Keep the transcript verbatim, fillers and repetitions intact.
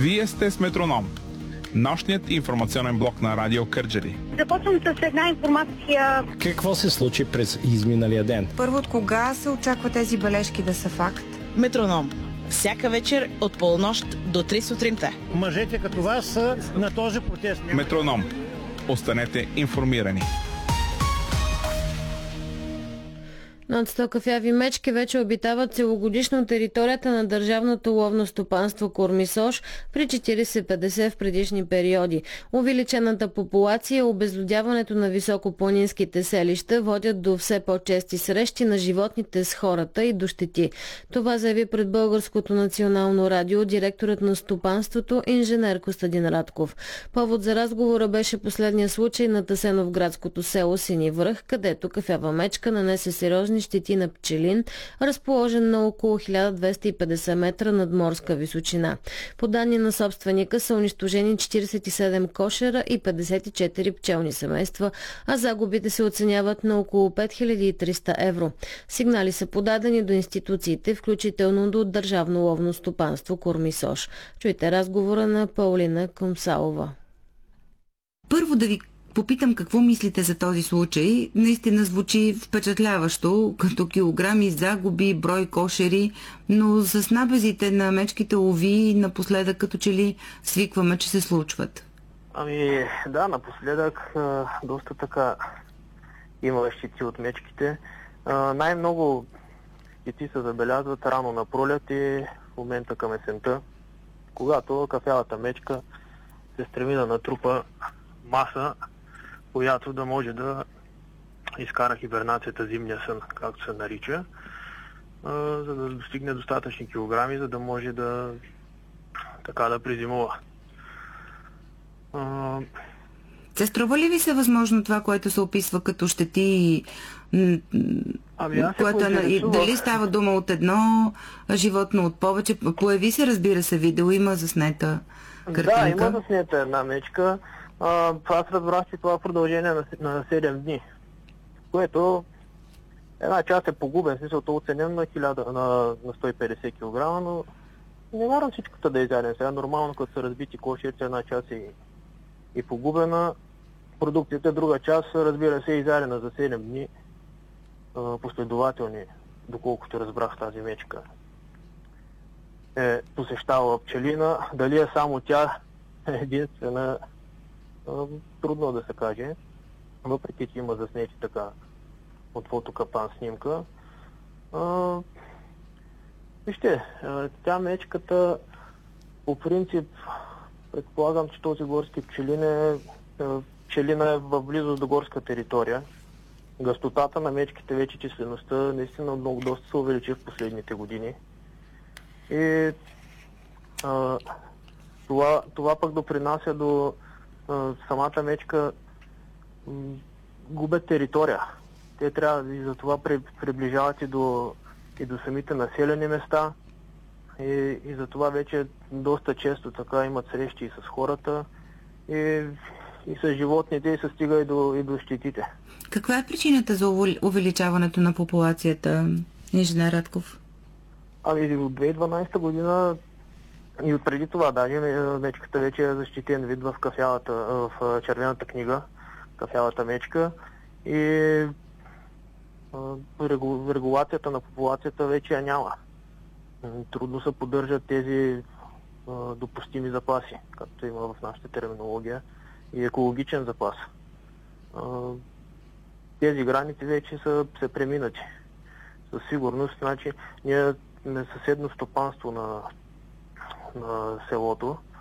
Вие сте с Метроном, нощният информационен блок на Радио Кърджали. Започвам с една информация. Какво се случи през изминалия ден? Първо, от кога се очаква тези бележки да са факт? Метроном. Всяка вечер от полунощ до три сутринта. Мъжете като вас са на този протест. Метроном. Останете информирани. Над сто кафяви мечки вече обитават целогодишно територията на Държавното ловно стопанство Кормисош при четирийсет-петдесет в предишни периоди. Увеличената популация и обезлюдяването на високопланинските селища водят до все по-чести срещи на животните с хората и до щети. Това заяви пред Българското национално радио директорът на стопанството инженер Костадин Радков. Повод за разговора беше последния случай на Асеновградското село Сини връх, където кафява мечка нанесе сериозни щети на пчелин, разположен на около хиляда двеста и петдесет метра над морска височина. По данни на собственика са унищожени четирийсет и седем кошера и петдесет и четири пчелни семейства, а загубите се оценяват на около пет хиляди и триста евро. Сигнали са подадени до институциите, включително до Държавно ловно стопанство Кормисош. Чуйте разговора на Паулина Комсалова. Първо да ви попитам какво мислите за този случай. Наистина звучи впечатляващо, като килограми загуби, брой кошери, но с набезите на мечките лови напоследък като че ли свикваме, че се случват. Ами да, напоследък доста така има щети от мечките. Най-много щети се забелязват рано на пролет и в момента към есента, когато кафявата мечка се стреми да натрупа маса, която да може да изкара хибернацията, зимния сън, както се нарича, за да достигне достатъчни килограми, за да може да така да презимува. Се струва ли ви се възможно това, което се описва като щети, ами което е, дали става дума от едно животно, от повече? Появи се, разбира се, видео, има заснета картинка. Да, има заснета една мечка. А, аз разбрах, че това е продължение на, на седем дни, което една част е погубен, смисъл, то оценен на, хиляда, на, на сто и петдесет килограма, но не вярвам всичката да е изяден. Сега нормално, като са разбити кошерите, една част е и погубена. Продукцията, друга част, разбира се, е изядена за седем дни, а, последователни, доколкото разбрах тази мечка. Е посещавала пчелина, дали е само тя единствена, трудно да се каже, въпреки че има заснети така от фотокапан снимка. А, вижте, тя мечката по принцип предполагам, че този горски пчелин е пчелина е в близост до горска територия. Гъстотата на мечките, вече числеността наистина много доста се увеличи в последните години. И а, това, това пък допринася до самата мечка м, губят територия. Те трябва и за това приближават и до, и до самите населени места и, и за това вече доста често така имат срещи и с хората и, и с животните и се стига и до, и до щетите. Каква е причината за увеличаването на популацията, инженер Радков? Ами от две хиляди и дванадесета година и от преди това даже мечката вече е защитен вид в кафявата, в червената книга, кафявата мечка, и регулацията на популацията вече я няма. Трудно се поддържат тези допустими запаси, както има в нашата терминология, и екологичен запас. Тези граници вече са се преминати. Със сигурност, значи, ние на съседно стопанство на на селото,